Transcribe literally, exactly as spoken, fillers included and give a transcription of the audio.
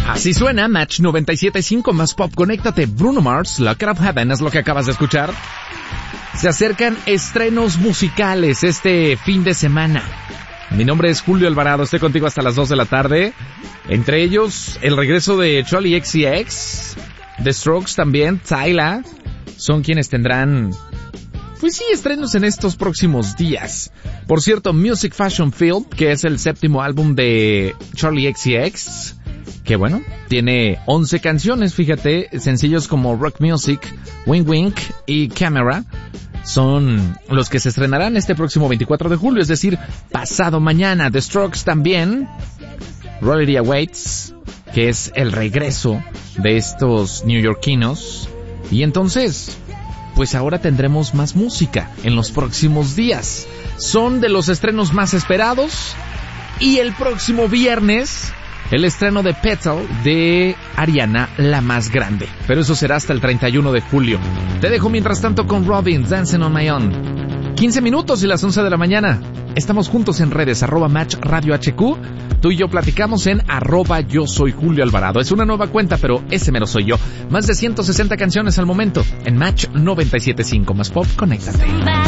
Así suena Match noventa y siete punto cinco más pop. Conéctate. Bruno Mars, Lock of Heaven es lo que acabas de escuchar. Se acercan estrenos musicales este fin de semana. Mi nombre es Julio Alvarado, estoy contigo hasta las dos de la tarde. Entre ellos, el regreso de Charli X C X, The Strokes también, Tyla, son quienes tendrán, pues sí, estrenos en estos próximos días. Por cierto, Music Fashion Field, que es el séptimo álbum de Charli X C X, que bueno, tiene once canciones, fíjate, sencillos como Rock Music, Wink Wink y Camera, son los que se estrenarán este próximo veinticuatro de julio, es decir, pasado mañana. The Strokes también, Reality Awaits, que es el regreso de estos neoyorquinos. Y entonces, pues ahora tendremos más música en los próximos días. Son de los estrenos más esperados. Y el próximo viernes, el estreno de Petal de Ariana, la más grande. Pero eso será hasta el treinta y uno de julio. Te dejo mientras tanto con Robin, Dancing on My Own. quince minutos y las once de la mañana. Estamos juntos en redes, arroba Match Radio H Q. Tú y yo platicamos en arroba Yo Soy Julio Alvarado. Es una nueva cuenta, pero ese mero soy yo. Más de ciento sesenta canciones al momento en Match noventa y siete punto cinco más pop. Conéctate.